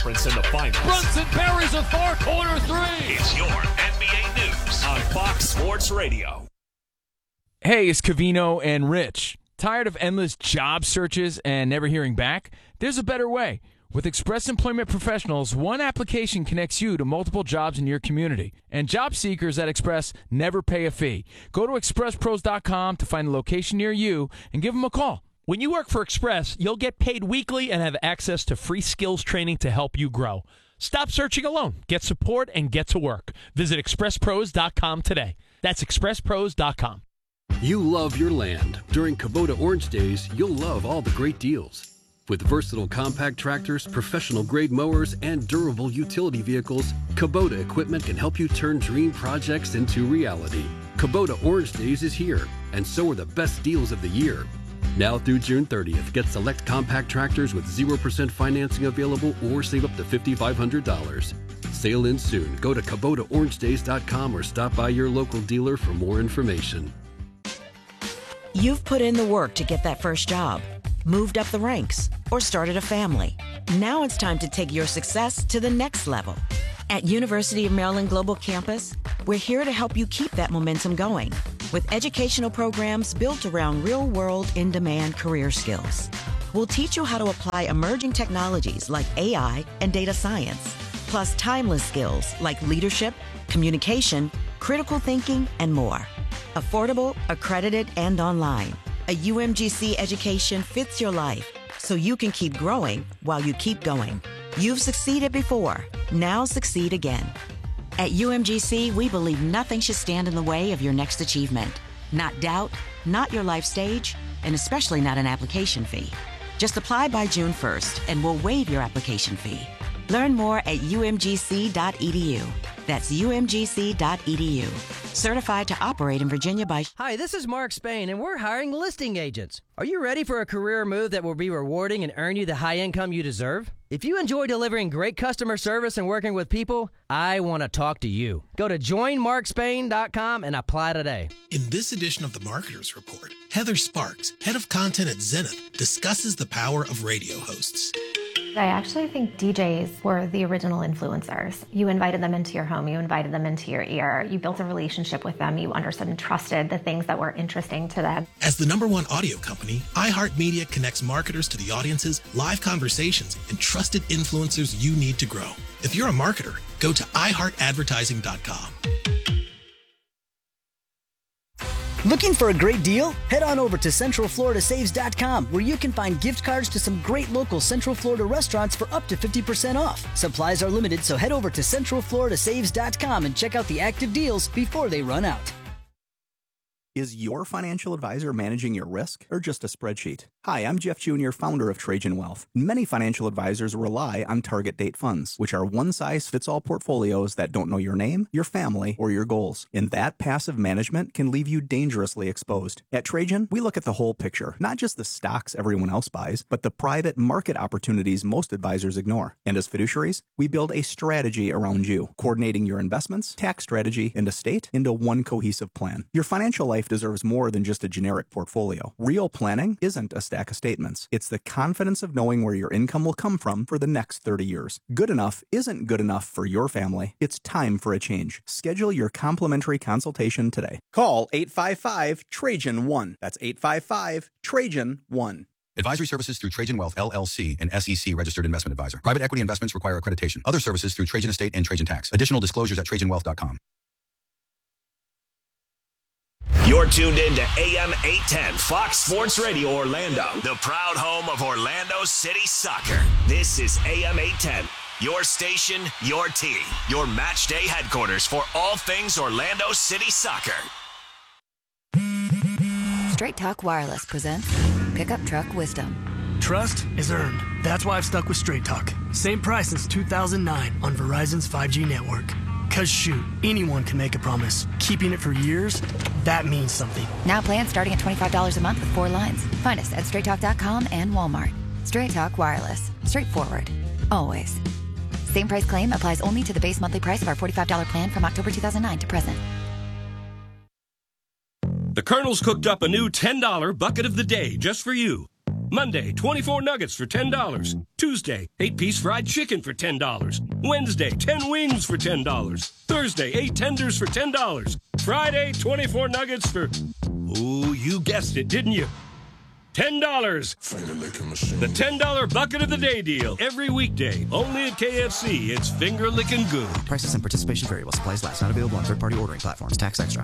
In the finals. Brunson buries a far corner three. It's your NBA News on Fox Sports Radio. Hey, it's Covino and Rich. Tired of endless job searches and never hearing back? There's a better way. With Express Employment Professionals, one application connects you to multiple jobs in your community. And job seekers at Express never pay a fee. Go to expresspros.com to find a location near you and give them a call. When you work for Express, you'll get paid weekly and have access to free skills training to help you grow. Stop searching alone. Get support and get to work. Visit expresspros.com today. That's expresspros.com. You love your land. During Kubota Orange Days, you'll love all the great deals. With versatile compact tractors, professional-grade mowers, and durable utility vehicles, Kubota equipment can help you turn dream projects into reality. Kubota Orange Days is here, and so are the best deals of the year. Now through June 30th, get select compact tractors with 0% financing available or save up to $5,500. Sale ends soon. Go to KubotaOrangeDays.com or stop by your local dealer for more information. You've put in the work to get that first job, moved up the ranks, or started a family. Now it's time to take your success to the next level. At University of Maryland Global Campus, we're here to help you keep that momentum going with educational programs built around real-world, in-demand career skills. We'll teach you how to apply emerging technologies like AI and data science, plus timeless skills like leadership, communication, critical thinking, and more. Affordable, accredited, and online. A UMGC education fits your life so you can keep growing while you keep going. You've succeeded before. Now succeed again. At UMGC, we believe nothing should stand in the way of your next achievement. Not doubt, not your life stage, and especially not an application fee. Just apply by June 1st and we'll waive your application fee. Learn more at umgc.edu. That's umgc.edu. Certified to operate in Virginia by... Hi, this is Mark Spain, and we're hiring listing agents. Are you ready for a career move that will be rewarding and earn you the high income you deserve? If you enjoy delivering great customer service and working with people, I want to talk to you. Go to joinmarkspain.com and apply today. In this edition of the Marketers Report, Heather Sparks, head of content at Zenith, discusses the power of radio hosts. I actually think DJs were the original influencers. You invited them into your home, you invited them into your ear, you built a relationship with them, you understood and trusted the things that were interesting to them. As the #1 audio company, iHeartMedia connects marketers to the audiences, live conversations, and trusted influencers you need to grow. If you're a marketer, go to iHeartAdvertising.com. Looking for a great deal? Head on over to CentralFloridaSaves.com, where you can find gift cards to some great local Central Florida restaurants for up to 50% off. Supplies are limited, so head over to CentralFloridaSaves.com and check out the active deals before they run out. Is your financial advisor managing your risk or just a spreadsheet? Hi, I'm Jeff Jr., founder of Trajan Wealth. Many financial advisors rely on target date funds, which are one-size-fits-all portfolios that don't know your name, your family, or your goals. And that passive management can leave you dangerously exposed. At Trajan, we look at the whole picture, not just the stocks everyone else buys, but the private market opportunities most advisors ignore. And as fiduciaries, we build a strategy around you, coordinating your investments, tax strategy, and estate into one cohesive plan. Your financial life deserves more than just a generic portfolio. Real planning isn't a stack of statements. It's the confidence of knowing where your income will come from for the next 30 years. Good enough isn't good enough for your family. It's time for a change. Schedule your complimentary consultation today. Call 855-TRAJAN-1. That's 855-TRAJAN-1. Advisory services through Trajan Wealth, LLC, an SEC registered investment advisor. Private equity investments require accreditation. Other services through Trajan Estate and Trajan Tax. Additional disclosures at TrajanWealth.com. You're tuned in to AM 810 Fox Sports Radio Orlando, the proud home of Orlando City Soccer. This is AM 810, your station, your team, your match day headquarters for all things Orlando City Soccer. Straight Talk Wireless presents Pickup Truck Wisdom. Trust is earned. That's why I've stuck with Straight Talk. Same price since 2009 on Verizon's 5G network. Cause shoot, anyone can make a promise. Keeping it for years, that means something. Now plans starting at $25 a month with 4 lines. Find us at straighttalk.com and Walmart. Straight Talk Wireless. Straightforward. Always. Same price claim applies only to the base monthly price of our $45 plan from October 2009 to present. The Colonel's cooked up a new $10 bucket of the day just for you. Monday, 24 nuggets for $10. Tuesday, 8-piece fried chicken for $10. Wednesday, 10 wings for $10. Thursday, 8 tenders for $10. Friday, 24 nuggets for... Ooh, you guessed it, didn't you? $10. The $10 bucket of the day deal. Every weekday. Only at KFC. It's finger-licking good. Prices and participation vary while supplies last. Not available on third-party ordering platforms. Tax extra.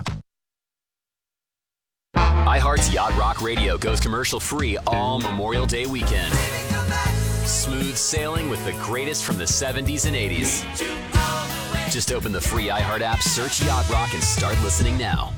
iHeart's Yacht Rock Radio goes commercial-free all Memorial Day weekend. Smooth sailing with the greatest from the 70s and 80s. Just open the free iHeart app, search Yacht Rock, and start listening now.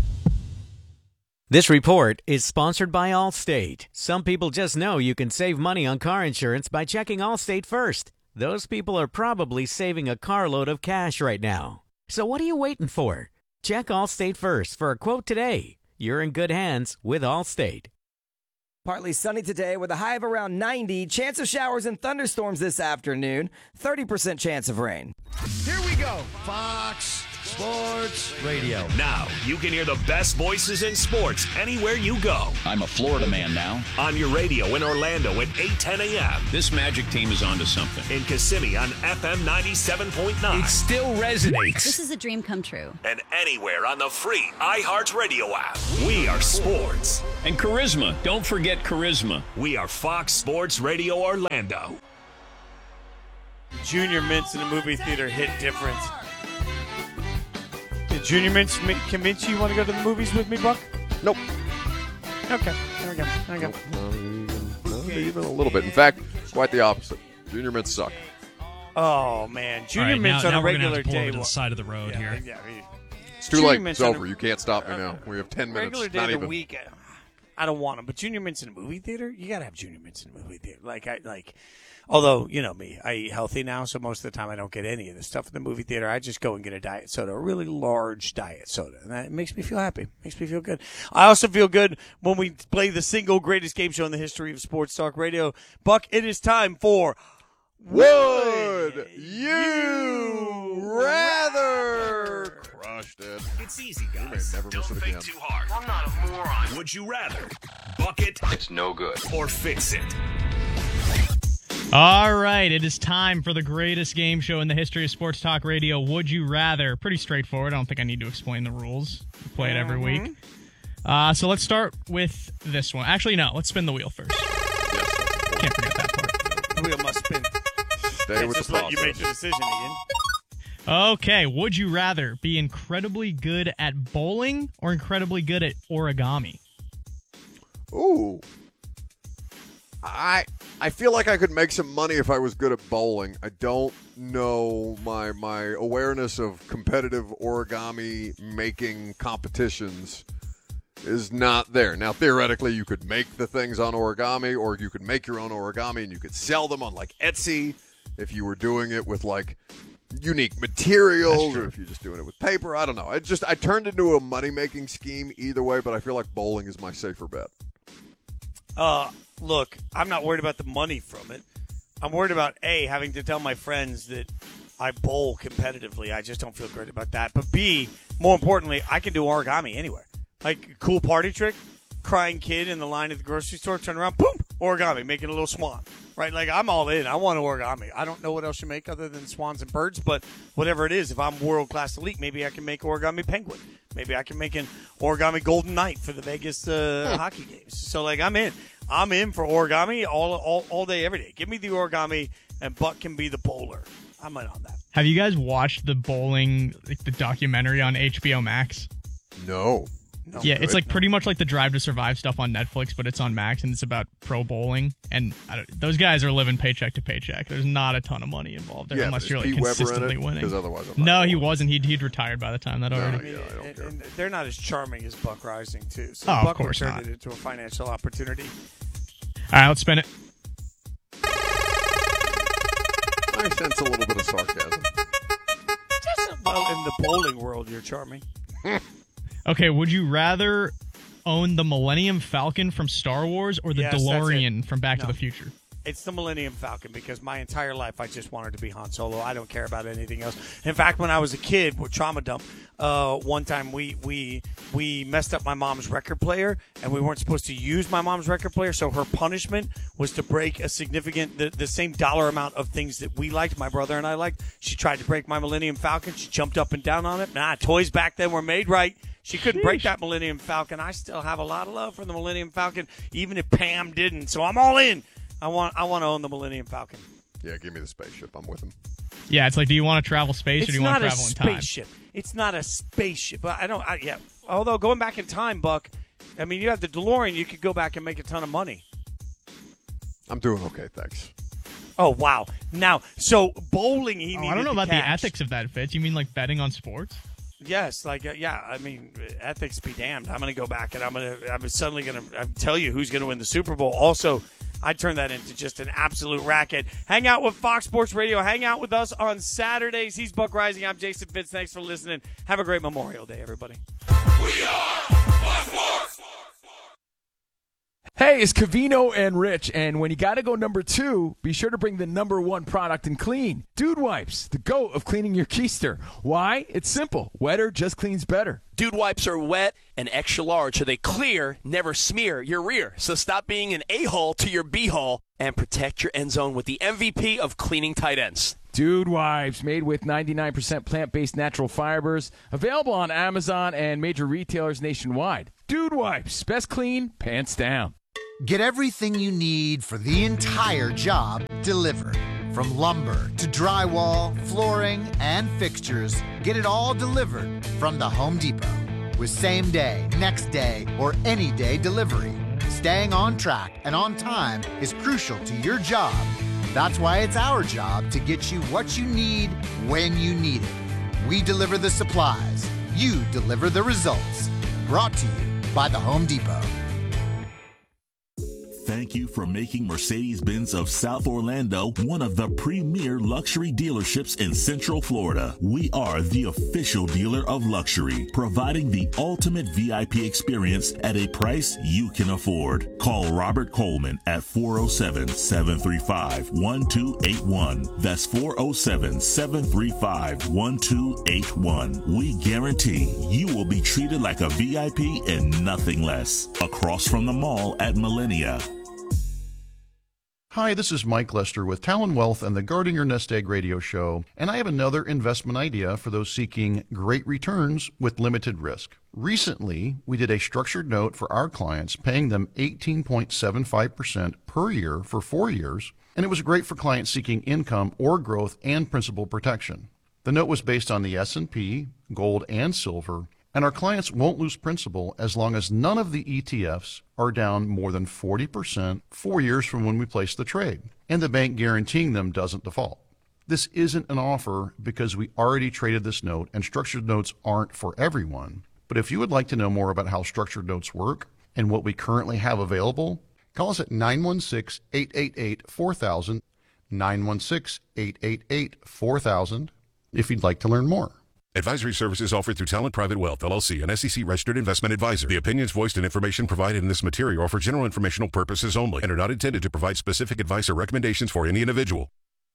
This report is sponsored by Allstate. Some people just know you can save money on car insurance by checking Allstate first. Those people are probably saving a carload of cash right now. So what are you waiting for? Check Allstate first for a quote today. You're in good hands with Allstate. Partly sunny today with a high of around 90. Chance of showers and thunderstorms this afternoon. 30% chance of rain. Here we go. Fox Sports Radio. Now, you can hear the best voices in sports anywhere you go. I'm a Florida man now. On your radio in Orlando at 8:10 a.m. This Magic team is onto something. In Kissimmee on FM 97.9. It still resonates. This is a dream come true. And anywhere on the free iHeartRadio app. We are sports. And charisma. Don't forget charisma. We are Fox Sports Radio Orlando. Junior Mints in the movie theater hit different. Did Junior Mints convince you want to go to the movies with me, Buck? Nope. Okay. There we go. Not even a little bit. In fact, quite the opposite. Junior Mints suck. Oh, man. Junior Mints on a regular day. Over to the side of the road here. It's too late. It's over. You can't stop me now. We have 10 minutes. Regular day Not of the even. week. I don't want them, but Junior Mints in a movie theater, you gotta have Junior Mints in a movie theater. Although you know me, I eat healthy now, so most of the time I don't get any of the stuff in the movie theater. I just go and get a diet soda, a really large diet soda, and that makes me feel happy. Makes me feel good. I also feel good when we play the single greatest game show in the history of Sports Talk Radio. Buck, it is time for Would You Rather? Crushed it. It's easy, guys. Never Don't miss it think again. too hard. I'm not a moron. Would you rather bucket? It's no good. Or fix it? All right, it is time for the greatest game show in the history of Sports Talk Radio. Would you rather? Pretty straightforward. I don't think I need to explain the rules. We play it every week. So let's start with this one. Actually, no. Let's spin the wheel first. Can't forget that part. The wheel must spin. Stay with just the let you make the decision again. Okay, would you rather be incredibly good at bowling or incredibly good at origami? Ooh. I feel like I could make some money if I was good at bowling. I don't know my awareness of competitive origami making competitions is not there. Now, theoretically, you could make the things on origami, or you could make your own origami and you could sell them on like Etsy if you were doing it with like unique materials, or if you're just doing it with paper. I don't know. I turned into a money-making scheme either way, but I feel like bowling is my safer bet. Look, I'm not worried about the money from it. I'm worried about, A, having to tell my friends that I bowl competitively. I just don't feel great about that. But B, more importantly, I can do origami anywhere. Like, cool party trick, crying kid in the line at the grocery store, turn around, boom, origami, making a little swan. Right? Like, I'm all in. I want origami. I don't know what else you make other than swans and birds, but whatever it is, if I'm world-class elite, maybe I can make origami penguin. Maybe I can make an origami golden knight for the Vegas hockey games. So, like, I'm in. I'm in for origami all day, every day. Give me the origami, and Buck can be the bowler. I'm in on that. Have you guys watched the bowling, like the documentary on HBO Max? No. Yeah, it's like pretty much like the Drive to Survive stuff on Netflix, but it's on Max, and it's about pro bowling. And those guys are living paycheck to paycheck. There's not a ton of money involved there unless you're like consistently winning. Because otherwise, no, he wasn't. He'd retired by the time that already. I don't care. And they're not as charming as Buck Rising, too. So Of Buck would course turn not. it into a financial opportunity. All right, let's spin it. I sense a little bit of sarcasm. Well, in the bowling world, you're charming. Okay, would you rather own the Millennium Falcon from Star Wars or the Yes, that's DeLorean it. from Back No. to the Future? It's the Millennium Falcon because my entire life I just wanted to be Han Solo. I don't care about anything else. In fact, when I was a kid with Trauma Dump, one time we messed up my mom's record player, and we weren't supposed to use my mom's record player, so her punishment was to break a significant, the same dollar amount of things that we liked, my brother and I liked. She tried to break my Millennium Falcon. She jumped up and down on it. Nah, toys back then were made right. She couldn't break that Millennium Falcon. I still have a lot of love for the Millennium Falcon, even if Pam didn't. So I'm all in. I want to own the Millennium Falcon. Yeah, give me the spaceship. I'm with him. Yeah, it's like, do you want to travel space or do you want to travel in time? It's not a spaceship. Although going back in time, Buck, I mean, you have the DeLorean. You could go back and make a ton of money. I'm doing okay, thanks. Oh, wow. Now, so bowling, I don't know about the ethics of that, Fitz. You mean like betting on sports? Yes, I mean, ethics be damned. I'm going to go back and I'm suddenly going to tell you who's going to win the Super Bowl. Also, I turn that into just an absolute racket. Hang out with Fox Sports Radio. Hang out with us on Saturdays. He's Buck Rising. I'm Jason Fitz. Thanks for listening. Have a great Memorial Day, everybody. We are Fox Sports. Hey, it's Covino and Rich, and when you got to go number 2, be sure to bring the number 1 product in clean. Dude Wipes, the GOAT of cleaning your keister. Why? It's simple. Wetter just cleans better. Dude Wipes are wet and extra large, so they clear, never smear your rear. So stop being an a-hole to your b-hole and protect your end zone with the MVP of cleaning tight ends. Dude Wipes, made with 99% plant-based natural fibers. Available on Amazon and major retailers nationwide. Dude Wipes, best clean, pants down. Get everything you need for the entire job delivered. From lumber to drywall, flooring, and fixtures, get it all delivered from the Home Depot. With same day, next day, or any day delivery. Staying on track and on time is crucial to your job. That's why it's our job to get you what you need when you need it. We deliver the supplies. You deliver the results. Brought to you by the Home Depot. Thank you for making Mercedes-Benz of South Orlando one of the premier luxury dealerships in Central Florida. We are the official dealer of luxury, providing the ultimate VIP experience at a price you can afford. Call Robert Coleman at 407-735-1281. That's 407-735-1281. We guarantee you will be treated like a VIP and nothing less. Across from the mall at Millennia. Hi, this is Mike Lester with Talon Wealth and the Guarding Your Nest Egg radio show, and I have another investment idea for those seeking great returns with limited risk. Recently, we did a structured note for our clients, paying them 18.75% per year for 4 years, and it was great for clients seeking income or growth and principal protection. The note was based on the S&P, gold, and silver, and our clients won't lose principal as long as none of the ETFs are down more than 40% 4 years from when we place the trade, and the bank guaranteeing them doesn't default. This isn't an offer because we already traded this note, and structured notes aren't for everyone. But if you would like to know more about how structured notes work and what we currently have available, call us at 916-888-4000, 916-888-4000, if you'd like to learn more. Advisory services offered through Talent Private Wealth, LLC, an SEC-registered investment advisor. The opinions voiced and information provided in this material are for general informational purposes only and are not intended to provide specific advice or recommendations for any individual.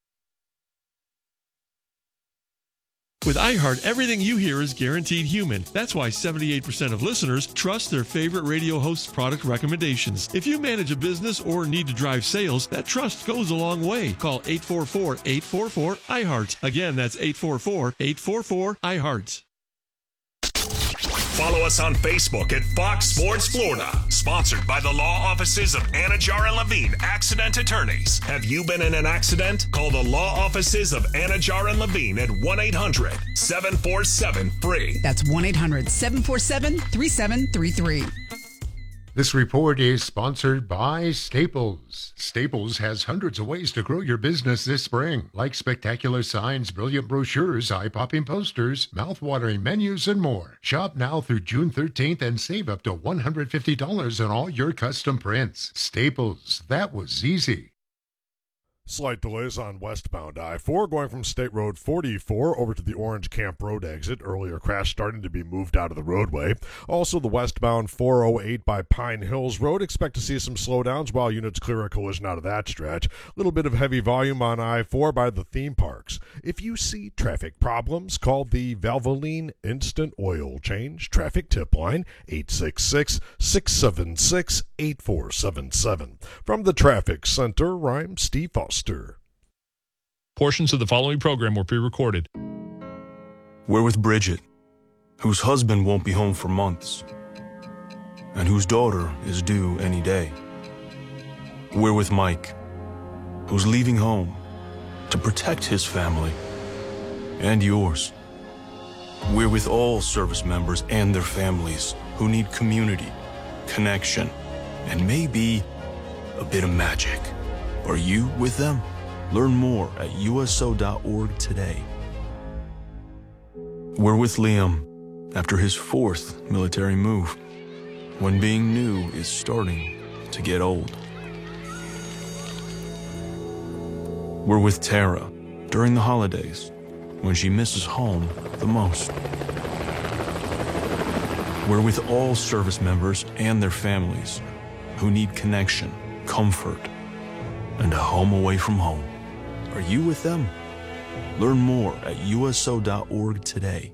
With iHeart, everything you hear is guaranteed human. That's why 78% of listeners trust their favorite radio host's product recommendations. If you manage a business or need to drive sales, that trust goes a long way. Call 844-844-iHeart. Again, that's 844-844-iHeart. Follow us on Facebook at Fox Sports Florida. Sponsored by the law offices of Anajar and Levine, accident attorneys. Have you been in an accident? Call the law offices of Anajar and Levine at 1-800-747-FREE. That's 1-800-747-3733. This report is sponsored by Staples. Staples has hundreds of ways to grow your business this spring, like spectacular signs, brilliant brochures, eye-popping posters, mouth-watering menus, and more. Shop now through June 13th and save up to $150 on all your custom prints. Staples, that was easy. Slight delays on westbound I-4 going from State Road 44 over to the Orange Camp Road exit. Earlier crash starting to be moved out of the roadway. Also, the westbound 408 by Pine Hills Road. Expect to see some slowdowns while units clear a collision out of that stretch. A little bit of heavy volume on I-4 by the theme parks. If you see traffic problems, call the Valvoline Instant Oil Change Traffic Tip Line, 866-676-8477. From the Traffic Center, I'm Steve Foster. Portions of the following program were pre-recorded. We're with Bridget, whose husband won't be home for months, and whose daughter is due any day. We're with Mike, who's leaving home to protect his family and yours. We're with all service members and their families who need community, connection, and maybe a bit of magic. Are you with them? Learn more at USO.org today. We're with Liam after his 4th military move, when being new is starting to get old. We're with Tara during the holidays, when she misses home the most. We're with all service members and their families who need connection, comfort, and a home away from home. Are you with them? Learn more at USO.org today.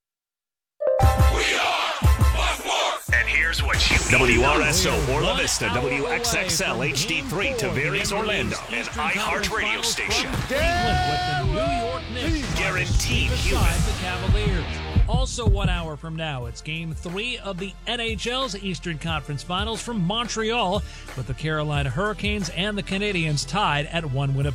And here's what you WRSO, Orla Vista, WXXL, HD3, Tavares, Orlando, an iHeart radio station. With the New York Knicks Guaranteed human. The Cavaliers. Also 1 hour from now, it's Game 3 of the NHL's Eastern Conference Finals from Montreal, with the Carolina Hurricanes and the Canadiens tied at 1 win apiece.